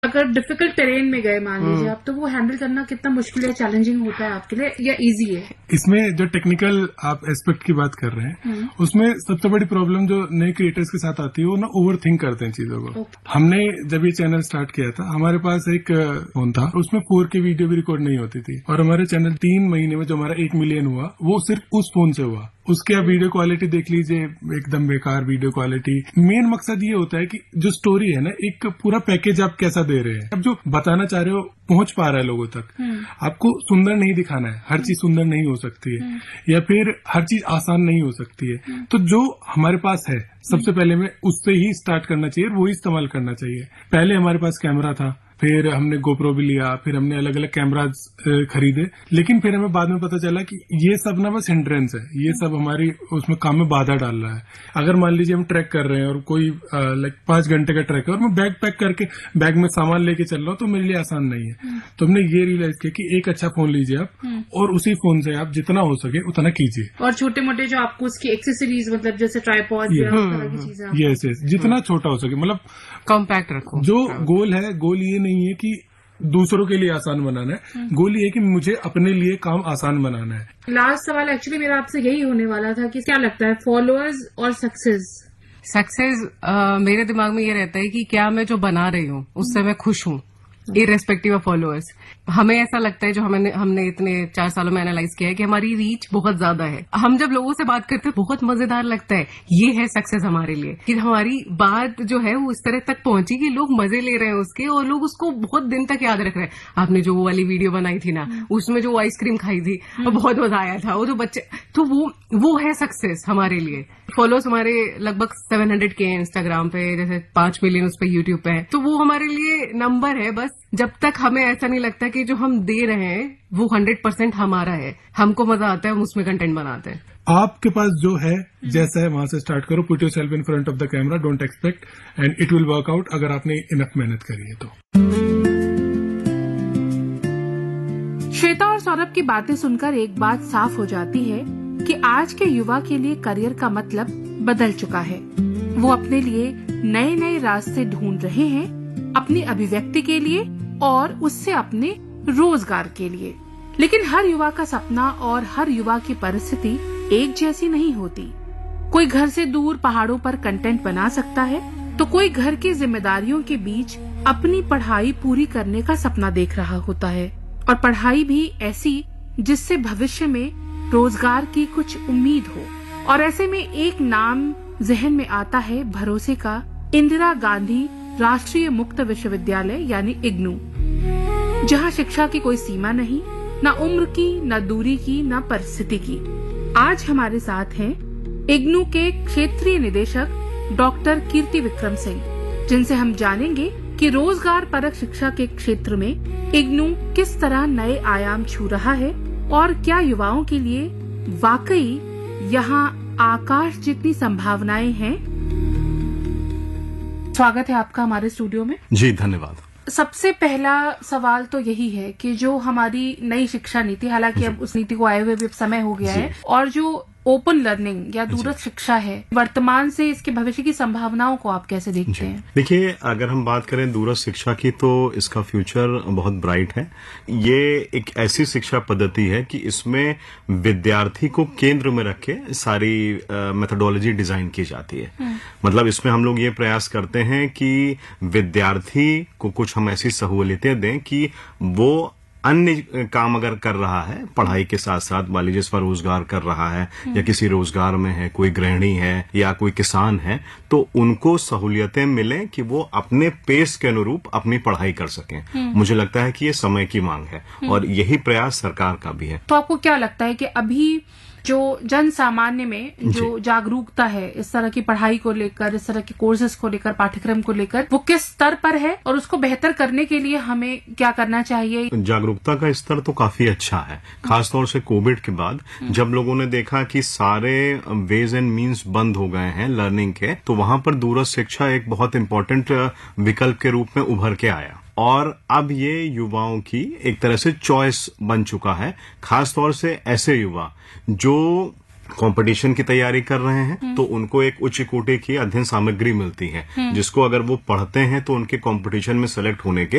अगर difficult terrain में गए मान लीजिए आप, तो वो हैंडल करना कितना मुश्किल है, चैलेंजिंग होता है आपके लिए या इजी है? इसमें जो टेक्निकल आप एस्पेक्ट की बात कर रहे हैं, उसमें सबसे बड़ी प्रॉब्लम जो नए क्रिएटर्स के साथ आती है वो ना ओवर थिंक करते हैं चीजों को। हमने जब ये चैनल स्टार्ट किया था, हमारे पास एक फोन था, उसमें 4K वीडियो भी रिकॉर्ड नहीं होती थी, और हमारे चैनल 3 महीने में जो हमारा 1 मिलियन हुआ वो सिर्फ उस फोन से हुआ। उसके आप वीडियो क्वालिटी देख लीजिए, एकदम बेकार वीडियो क्वालिटी। मेन मकसद ये होता है कि जो स्टोरी है ना, एक पूरा पैकेज आप कैसा दे रहे हैं, अब जो बताना चाह रहे हो पहुंच पा रहा है लोगों तक। आपको सुंदर नहीं दिखाना है, हर चीज सुंदर नहीं हो सकती है, या फिर हर चीज आसान नहीं हो सकती है। तो जो हमारे पास है सबसे पहले में उससे ही स्टार्ट करना चाहिए, वो ही इस्तेमाल करना चाहिए। पहले हमारे पास कैमरा था, फिर हमने गोप्रो भी लिया, फिर हमने अलग अलग कैमराज खरीदे, लेकिन फिर हमें बाद में पता चला कि ये सब ना बस हिंड्रेंस है, ये सब हमारी उसमें काम में बाधा डाल रहा है। अगर मान लीजिए हम ट्रैक कर रहे हैं और कोई 5 घंटे का ट्रैक है और मैं बैग पैक करके बैग में सामान लेके चल रहा हूँ, तो मेरे लिए आसान नहीं है। तो हमने ये रियलाइज किया कि एक अच्छा फोन लीजिए आप, और उसी फोन से आप जितना हो सके उतना कीजिए। और छोटे मोटे जो आपको उसकी एक्सेसरीज, मतलब जैसे ट्राइपॉड या उस तरह की चीजें, यस, जितना छोटा हो सके, मतलब कॉम्पैक्ट रखो। जो गोल है, गोल ये नहीं है कि दूसरों के लिए आसान बनाना है, गोल ये है कि मुझे अपने लिए काम आसान बनाना है। लास्ट सवाल एक्चुअली मेरा आपसे यही होने वाला था कि क्या लगता है, फॉलोअर्स और सक्सेस मेरे दिमाग में ये रहता है कि क्या मैं जो बना रही हूँ उससे मैं खुश हूँ, इररेस्पेक्टिव ऑफ फॉलोअर्स। हमें ऐसा लगता है, जो हमने इतने 4 सालों में एनालाइज किया है, कि हमारी रीच बहुत ज्यादा है। हम जब लोगों से बात करते हैं बहुत मजेदार लगता है। ये है सक्सेस हमारे लिए, कि हमारी बात जो है वो इस तरह तक पहुंची कि लोग मजे ले रहे हैं उसके, और लोग उसको बहुत दिन तक याद रख रहे हैं। आपने जो वो वाली वीडियो बनाई थी ना, उसमें जो आइसक्रीम खाई थी, और बहुत मजा आया था, वो जो बच्चे, तो वो है सक्सेस हमारे लिए। फॉलोअर्स हमारे लगभग 700K इंस्टाग्राम पे, जैसे 5 मिलियन उस पे यूट्यूब पे है, तो वो हमारे लिए नंबर है बस। जब तक हमें ऐसा नहीं लगता कि जो हम दे रहे हैं वो 100% हमारा है, हमको मजा आता है, हम उसमें कंटेंट बनाते हैं। आपके पास जो है, जैसा है वहां से स्टार्ट करो। Put yourself in front of the camera, don't expect, and it will work out, अगर आपने इनफ मेहनत करी है तो। श्वेता और सौरभ की बातें सुनकर एक बात साफ हो जाती है कि आज के युवा के लिए करियर का मतलब बदल चुका है। वो अपने लिए नए नए रास्ते ढूंढ रहे हैं, अपनी अभिव्यक्ति के लिए और उससे अपने रोजगार के लिए। लेकिन हर युवा का सपना और हर युवा की परिस्थिति एक जैसी नहीं होती। कोई घर से दूर पहाड़ों पर कंटेंट बना सकता है, तो कोई घर की जिम्मेदारियों के बीच अपनी पढ़ाई पूरी करने का सपना देख रहा होता है, और पढ़ाई भी ऐसी जिससे भविष्य में रोजगार की कुछ उम्मीद हो। और ऐसे में एक नाम जहन में आता है भरोसे का, इंदिरा गांधी राष्ट्रीय मुक्त विश्वविद्यालय यानी इग्नू, जहां शिक्षा की कोई सीमा नहीं, न उम्र की, न दूरी की, न परिस्थिति की। आज हमारे साथ हैं इग्नू के क्षेत्रीय निदेशक डॉक्टर कीर्ति विक्रम सिंह, जिनसे हम जानेंगे कि रोजगार परक शिक्षा के क्षेत्र में इग्नू किस तरह नए आयाम छू रहा है, और क्या युवाओं के लिए वाकई यहाँ आकाश जितनी संभावनाएं हैं। स्वागत है आपका हमारे स्टूडियो में। जी धन्यवाद। सबसे पहला सवाल तो यही है कि जो हमारी नई शिक्षा नीति, हालांकि अब उस नीति को आए हुए भी समय हो गया है, और जो ओपन लर्निंग या दूरस्थ शिक्षा है, वर्तमान से इसके भविष्य की संभावनाओं को आप कैसे देखते हैं? देखिए, अगर हम बात करें दूरस्थ शिक्षा की, तो इसका फ्यूचर बहुत ब्राइट है। ये एक ऐसी शिक्षा पद्धति है कि इसमें विद्यार्थी को केंद्र में रख के सारी मेथोडोलॉजी डिजाइन की जाती है। मतलब इसमें हम लोग ये प्रयास करते हैं कि विद्यार्थी को कुछ हम ऐसी सहूलियतें दें कि वो अन्य काम अगर कर रहा है पढ़ाई के साथ साथ, मान लीजिए इसमें रोजगार कर रहा है या किसी रोजगार में है, कोई गृहिणी है या कोई किसान है, तो उनको सहूलियतें मिलें कि वो अपने पेस के अनुरूप अपनी पढ़ाई कर सकें। मुझे लगता है कि ये समय की मांग है, और यही प्रयास सरकार का भी है। तो आपको क्या लगता है कि अभी जो जन सामान्य में जो जागरूकता है इस तरह की पढ़ाई को लेकर, इस तरह के कोर्सेज को लेकर, पाठ्यक्रम को लेकर, वो किस स्तर पर है, और उसको बेहतर करने के लिए हमें क्या करना चाहिए? जागरूकता का स्तर तो काफी अच्छा है, खासतौर से कोविड के बाद, जब लोगों ने देखा कि सारे वेज एंड मीन्स बंद हो गए हैं लर्निंग के, तो वहां पर दूरस्थ शिक्षा एक बहुत इंपॉर्टेंट विकल्प के रूप में उभर के आया। और अब ये युवाओं की एक तरह से चॉइस बन चुका है, खासतौर से ऐसे युवा जो कंपटीशन की तैयारी कर रहे हैं, तो उनको एक उच्च कोटि की अध्ययन सामग्री मिलती है, जिसको अगर वो पढ़ते हैं तो उनके कंपटीशन में सेलेक्ट होने के